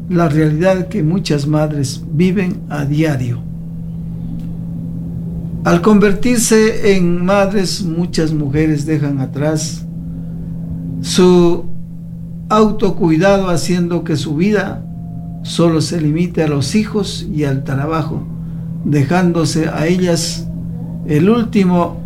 la realidad que muchas madres viven a diario. Al convertirse en madres, muchas mujeres dejan atrás su autocuidado, haciendo que su vida solo se limite a los hijos y al trabajo, dejándose a ellas al último,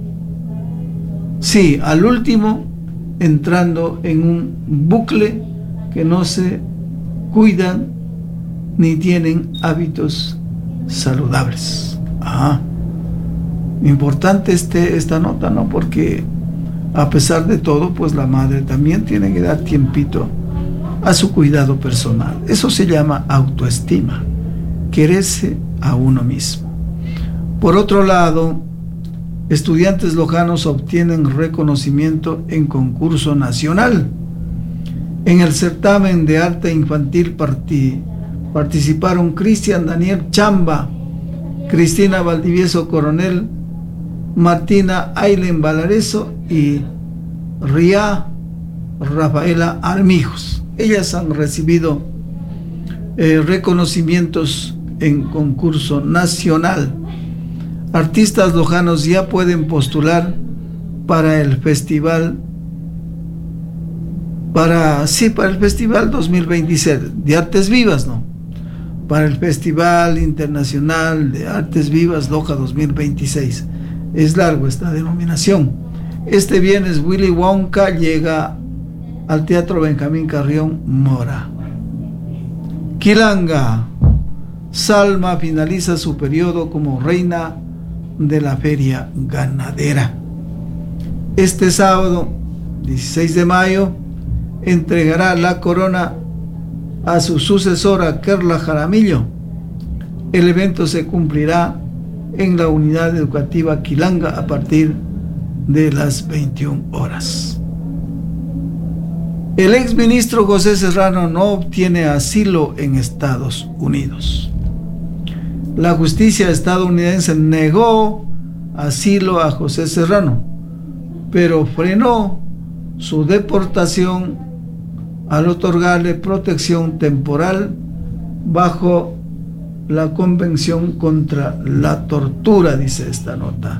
entrando en un bucle que no se cuidan ni tienen hábitos saludables. Importante esta nota, ¿no? Porque a pesar de todo, pues la madre también tiene que dar tiempito a su cuidado personal. Eso se llama autoestima, quererse a uno mismo. Por otro lado, estudiantes lojanos obtienen reconocimiento en concurso nacional. En el certamen de arte infantil participaron Cristian Daniel Chamba, Cristina Valdivieso Coronel, Martina Ailen Valareso y Ria Rafaela Armijos. Ellas han recibido reconocimientos en concurso nacional. Artistas lojanos ya pueden postular para el festival para el festival 2027 de Artes Vivas, ¿no? Para el Festival Internacional de Artes Vivas Loja 2026. Es largo esta denominación. Este viernes Willy Wonka llega al Teatro Benjamín Carrión Mora. Quilanga. Salma finaliza su periodo como reina de la feria ganadera. Este sábado, 16 de mayo, entregará la corona a su sucesora Kerla Jaramillo. El evento se cumplirá en la unidad educativa Quilanga a partir de las 21 horas. El exministro José Serrano no obtiene asilo en Estados Unidos. La justicia estadounidense negó asilo a José Serrano, pero frenó su deportación al otorgarle protección temporal bajo la Convención contra la Tortura, dice esta nota.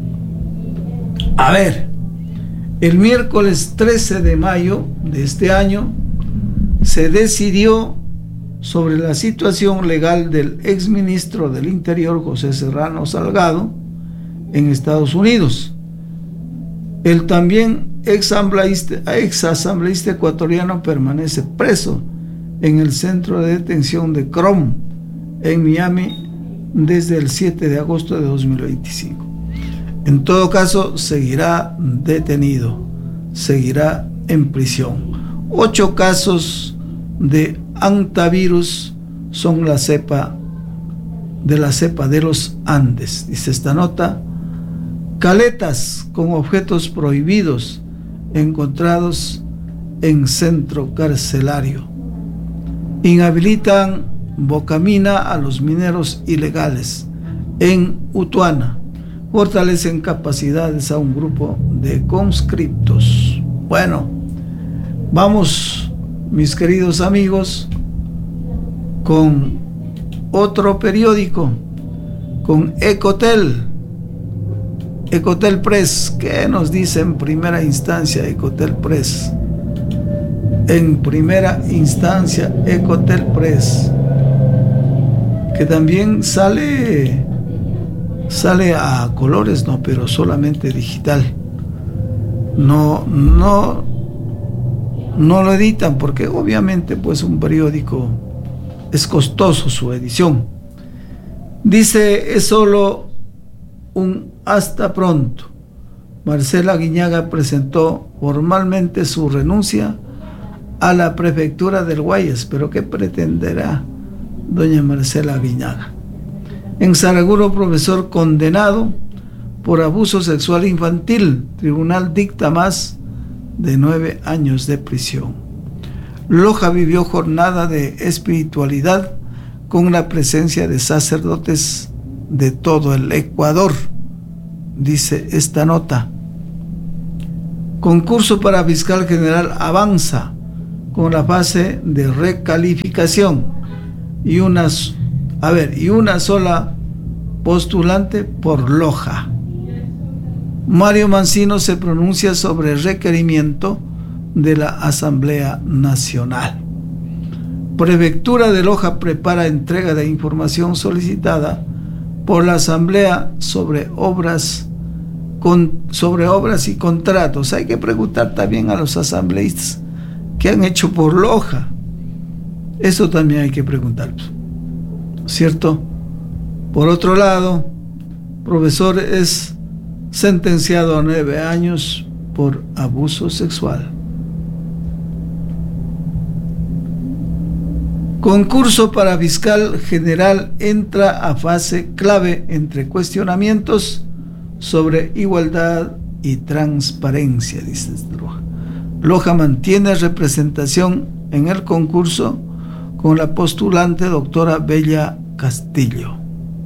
A ver, el miércoles 13 de mayo de este año se decidió sobre la situación legal del exministro del Interior José Serrano Salgado en Estados Unidos. El también exasambleísta ecuatoriano permanece preso en el centro de detención de Crom en Miami desde el 7 de agosto de 2025. En todo caso, seguirá detenido, seguirá en prisión. 8 casos de hantavirus son la cepa de los Andes, dice esta nota. Caletas con objetos prohibidos encontrados en centro carcelario. Inhabilitan Bocamina a los mineros ilegales en Utuana. Fortalecen capacidades a un grupo de conscriptos. Bueno, vamos, mis queridos amigos, con otro periódico, con Ecotel Press. ¿Qué nos dice en primera instancia Ecotel Press? En primera instancia Ecotel Press, que también sale a colores, no, pero solamente digital. No lo editan porque obviamente pues un periódico es costoso su edición. Dice, es solo un hasta pronto. Marcela Guiñaga presentó formalmente su renuncia a la prefectura del Guayas, pero ¿qué pretenderá doña Marcela Guiñaga? En Saraguro, profesor condenado por abuso sexual infantil. Tribunal dicta más de 9 años de prisión. Loja vivió jornada de espiritualidad con la presencia de sacerdotes de todo el Ecuador, dice esta nota. Concurso para fiscal general avanza. con la fase de recalificación y una sola postulante por Loja. Mario Mancino se pronuncia sobre el requerimiento de la Asamblea Nacional. Prefectura de Loja prepara entrega de información solicitada por la Asamblea sobre obras y contratos. Hay que preguntar también a los asambleístas qué han hecho por Loja. Eso también hay que preguntar, ¿cierto? Por otro lado, profesor es sentenciado a 9 años por abuso sexual. Concurso para fiscal general entra a fase clave entre cuestionamientos sobre igualdad y transparencia, dice Loja. Loja mantiene representación en el concurso con la postulante doctora Bella Castillo.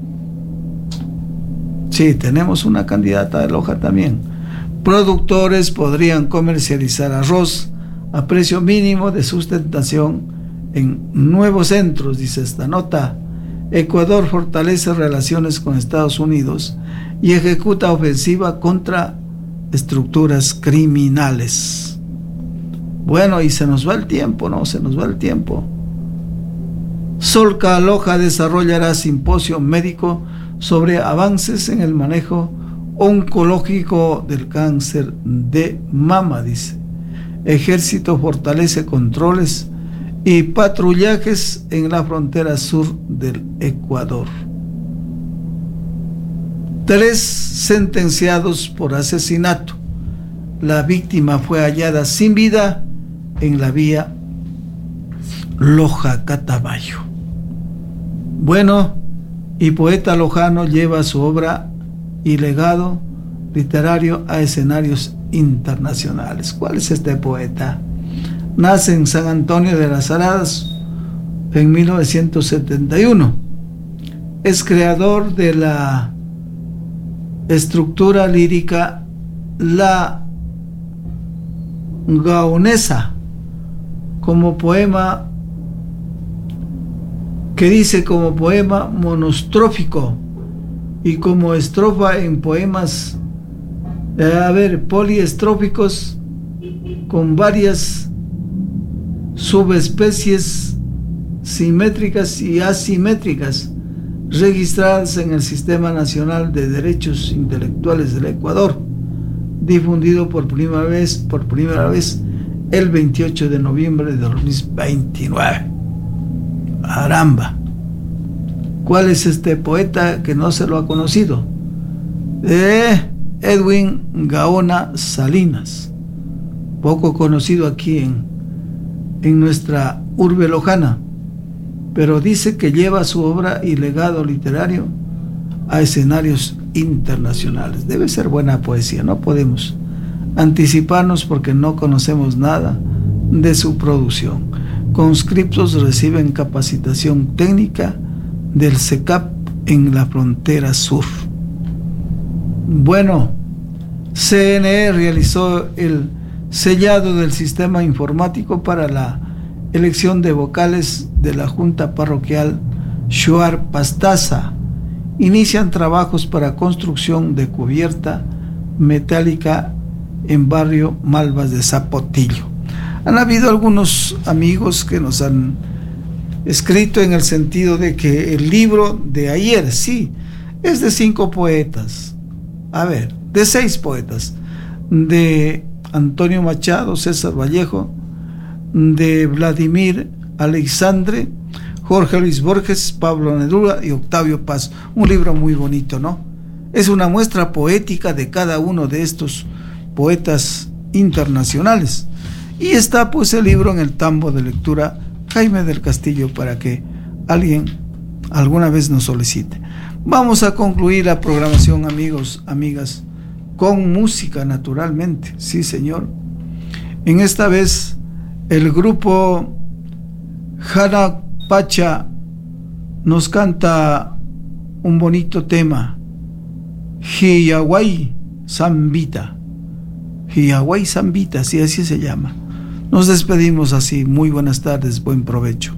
Sí, tenemos una candidata de Loja también. Productores podrían comercializar arroz a precio mínimo de sustentación en nuevos centros, dice esta nota. Ecuador fortalece relaciones con Estados Unidos y ejecuta ofensiva contra estructuras criminales. Bueno, y se nos va el tiempo, ¿no? Se nos va el tiempo. Solca Loja desarrollará simposio médico sobre avances en el manejo oncológico del cáncer de mama, dice. Ejército fortalece controles y patrullajes en la frontera sur del Ecuador. 3 sentenciados por asesinato. La víctima fue hallada sin vida en la vía Loja-Catamayo. Bueno, y poeta lojano lleva su obra y legado literario a escenarios internacionales. ¿Cuál es este poeta? Nace en San Antonio de las Aradas en 1971. Es creador de la estructura lírica La Gaonesa, como poema que dice como poema monostrófico y como estrofa en poemas poliestróficos con varias subespecies simétricas y asimétricas registradas en el Sistema Nacional de Derechos Intelectuales del Ecuador, difundido por primera vez el 28 de noviembre de 2029. Caramba, ¿cuál es este poeta que no se lo ha conocido? Edwin Gaona Salinas, poco conocido aquí en nuestra urbe lojana, pero dice que lleva su obra y legado literario a escenarios internacionales. Debe ser buena poesía, no podemos anticiparnos porque no conocemos nada de su producción. Conscriptos reciben capacitación técnica del SECAP en la frontera sur. Bueno, CNE realizó el sellado del sistema informático para la elección de vocales de la Junta Parroquial Shuar Pastaza. Inician trabajos para construcción de cubierta metálica en barrio Malvas de Zapotillo. Han habido algunos amigos que nos han escrito en el sentido de que el libro de ayer, sí, es de 5 poetas. De 6 poetas. De Antonio Machado, César Vallejo, de Vladimir Alexandre, Jorge Luis Borges, Pablo Neruda y Octavio Paz. Un libro muy bonito, ¿no? Es una muestra poética de cada uno de estos poetas internacionales. Y está pues el libro en el tambo de lectura Jaime del Castillo para que alguien alguna vez nos solicite. Vamos a concluir la programación, amigos, amigas, con música, naturalmente. Sí, señor. En esta vez el grupo Jana Pacha nos canta un bonito tema, Hiyawai Zambita. Hiyawai Zambita, sí, así se llama. Nos despedimos así. Muy buenas tardes, buen provecho.